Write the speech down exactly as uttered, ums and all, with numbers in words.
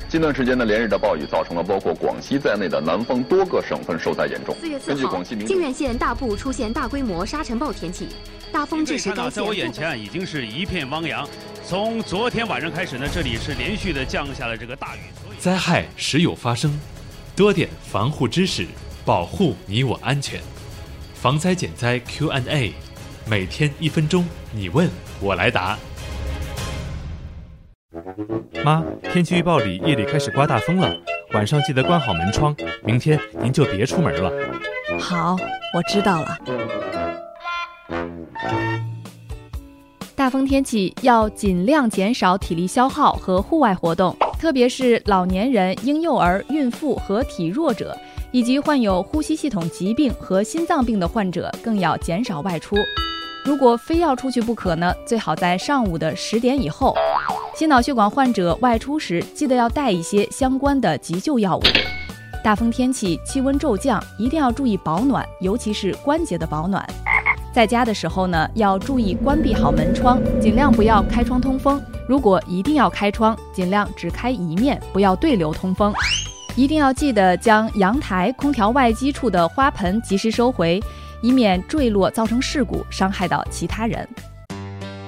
近段时间呢，连日的暴雨造成了包括广西在内的南方多个省份受灾严重。 四月四号，靖远县大部出现大规模沙尘暴天气，大风致使该县。 在我眼前啊，已经是一片汪洋。从昨天晚上开始呢，这里是连续的降下了这个大雨。 灾害时有发生，多点防护知识，保护你我安全。防灾减灾 Q and A， 每天一分钟，你问我来答。 妈，天气预报里夜里开始刮大风了，晚上记得关好门窗，明天您就别出门了。 好，我知道了。 大风天气要尽量减少体力消耗和户外活动，特别是老年人、婴幼儿、孕妇和体弱者，以及患有呼吸系统疾病和心脏病的患者，更要减少外出。如果非要出去不可呢，最好在上午的十点以后。心脑血管患者外出时，记得要带一些相关的急救药物。大风天气，气温骤降，一定要注意保暖，尤其是关节的保暖。在家的时候呢，要注意关闭好门窗，尽量不要开窗通风。如果一定要开窗，尽量只开一面，不要对流通风。一定要记得将阳台、空调外机处的花盆及时收回，以免坠落造成事故，伤害到其他人。